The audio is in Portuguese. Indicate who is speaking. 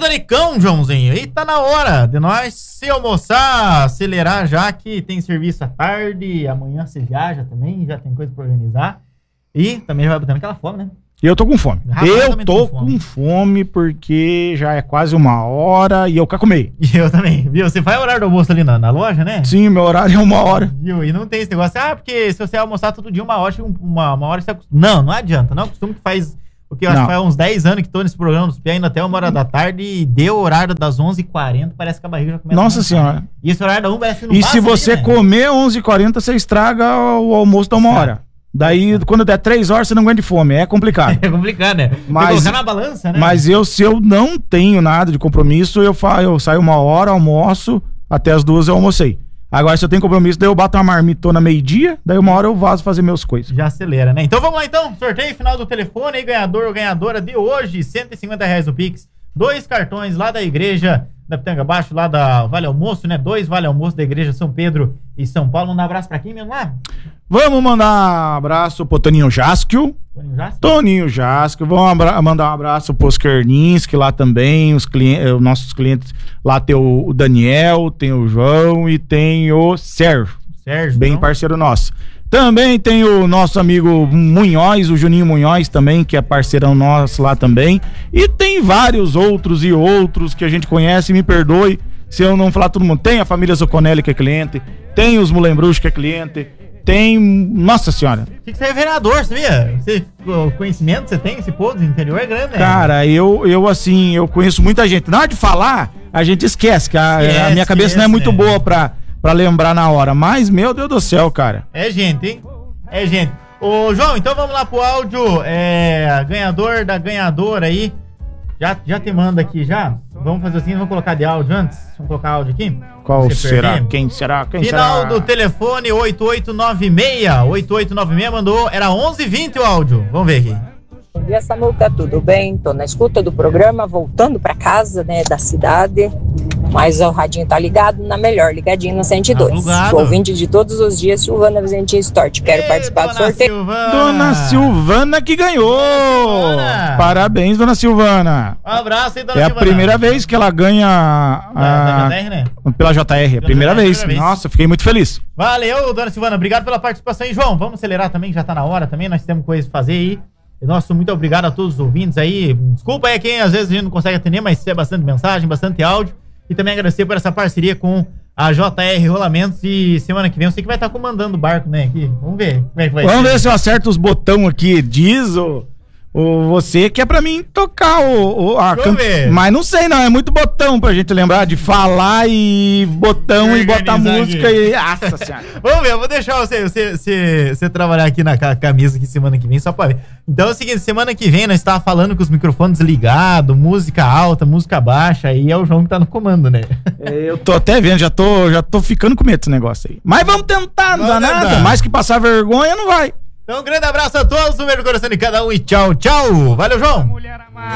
Speaker 1: Vida de cão, Joãozinho. E tá na hora de nós se almoçar, acelerar já que tem serviço à tarde, amanhã você viaja também, já tem coisa pra organizar. E também já vai botando aquela fome, né?
Speaker 2: Eu tô com fome. Eu tô com fome porque já é quase 1h e eu quero comer.
Speaker 1: E eu também, viu? Você faz o horário do almoço ali na loja, né?
Speaker 2: Sim, meu horário é 1h.
Speaker 1: Viu? E não tem esse negócio, porque se você almoçar todo dia 1h, uma hora você acostuma. Não adianta, não costumo que faz, porque eu acho que faz uns 10 anos que tô nesse programa dos pés, indo até 1h da tarde e deu o horário das 11h40, parece que a barriga já começa a
Speaker 2: Nossa senhora.
Speaker 1: E esse horário da 1 parece que não
Speaker 2: E
Speaker 1: passa
Speaker 2: se você
Speaker 1: aí, né?
Speaker 2: comer 11h40, você estraga o almoço da 1h. Daí, quando der 3 horas, você não aguenta de fome. É complicado.
Speaker 1: É complicado, né?
Speaker 2: Mas,
Speaker 1: colocar na balança, né?
Speaker 2: Mas se eu não tenho nada de compromisso, eu saio 1h, almoço, até as 2 eu almocei. Agora, se eu tenho compromisso, daí eu bato uma marmitona meio-dia, daí 1h eu vazo fazer meus coisas.
Speaker 1: Já acelera, né? Então vamos lá, então. Sorteio final do telefone aí, ganhador ou ganhadora de hoje, R$150 do Pix. 2 cartões lá da igreja da Pitanga Baixo, lá da Vale Almoço, né? 2 Vale Almoço da igreja São Pedro e São Paulo. Manda um abraço pra quem mesmo lá?
Speaker 2: Vamos mandar um abraço pro Toninho Jasquio. Toninho Jasquio. Vamos mandar um abraço pro Oskerninski lá também. Os nossos clientes. Lá tem o Daniel, tem o João e tem o Sérgio. Bem parceiro nosso. Também tem o nosso amigo Munhoz, o Juninho Munhoz também, que é parceirão nosso lá também. E tem vários outros que a gente conhece, me perdoe se eu não falar todo mundo. Tem a família Zoconelli, que é cliente, tem os Mulembruxos, que é cliente, tem... Nossa senhora.
Speaker 1: Fica você é vereador, sabia? O conhecimento que você tem, esse povo do interior é grande, né?
Speaker 2: Cara, eu conheço muita gente. Na hora de falar, a gente esquece, que a minha cabeça não é muito boa pra lembrar na hora. Mas, meu Deus do céu, cara.
Speaker 1: É gente, hein? É gente. Ô, João, então vamos lá pro áudio. Ganhador da ganhadora aí. Já te manda aqui já. Vamos fazer assim, vamos colocar de áudio antes. Vamos colocar áudio aqui.
Speaker 2: Qual será? Quem será?
Speaker 1: Final do telefone 8896. 8896 mandou. Era 11h20 o áudio. Vamos ver aqui.
Speaker 3: Bom dia, Samuca, tudo bem? Tô na escuta do programa, voltando pra casa, né, da cidade, mas o radinho tá ligado na melhor, ligadinho no 102. Tô ouvinte de todos os dias, Silvana Vizentinho Stort. Quero participar do sorteio.
Speaker 2: Dona Silvana que ganhou! Silvana. Parabéns, Dona Silvana.
Speaker 1: Um abraço aí, Dona
Speaker 2: Silvana. É a primeira vez que ela ganha
Speaker 1: da JR, né?
Speaker 2: Pela JR, primeira vez. Nossa, fiquei muito feliz.
Speaker 1: Valeu, Dona Silvana, obrigado pela participação. E, João, vamos acelerar também, já tá na hora também, nós temos coisa pra fazer aí. Nosso muito obrigado a todos os ouvintes aí. Desculpa aí quem às vezes a gente não consegue atender, mas é bastante mensagem, bastante áudio. E também agradecer por essa parceria com a JR Rolamentos. E semana que vem eu sei que vai estar comandando o barco, né? Aqui. Vamos ver como é que vai ser.
Speaker 2: Vamos ver se eu acerto os botões aqui. Diz você que é pra mim tocar mas não sei não, é muito botão pra gente lembrar de falar e botão e botar música aqui. E... Nossa senhora.
Speaker 1: Vamos ver, eu vou deixar você trabalhar aqui na camisa aqui semana que vem, só pra ver. Então é o seguinte, semana que vem nós estávamos falando com os microfones ligados, música alta, música baixa, aí é o João que tá no comando, né?
Speaker 2: Eu tô até vendo, já tô ficando com medo desse negócio aí. Mas vamos tentar, não dá nada, mais que passar vergonha não vai.
Speaker 1: Então um grande abraço a todos, um beijo no coração de cada um e tchau, tchau. Valeu, João.